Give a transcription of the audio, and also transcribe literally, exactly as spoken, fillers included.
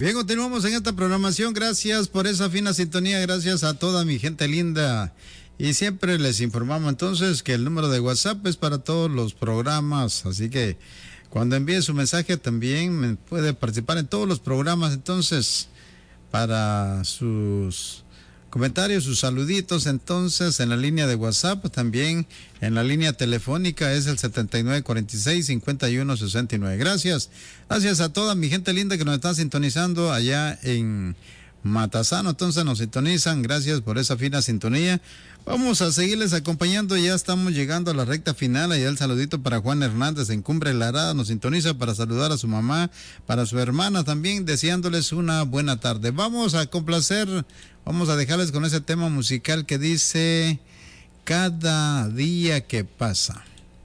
Bien, continuamos en esta programación. Gracias por esa fina sintonía. Gracias a toda mi gente linda. Y siempre les informamos entonces que el número de WhatsApp es para todos los programas. Así que cuando envíe su mensaje también puede participar en todos los programas. Entonces, para sus comentarios, sus saluditos, entonces en la línea de WhatsApp, también en la línea telefónica es el setenta y nueve cuarenta y seis, cincuenta y uno sesenta y nueve. Gracias, gracias a toda mi gente linda que nos está sintonizando allá en Matasano, entonces nos sintonizan, gracias por esa fina sintonía. Vamos a seguirles acompañando, ya estamos llegando a la recta final. Allá el saludito para Juan Hernández en Cumbre Larada, nos sintoniza para saludar a su mamá, para su hermana también, deseándoles una buena tarde. Vamos a complacer, vamos a dejarles con ese tema musical que dice Cada día que pasa.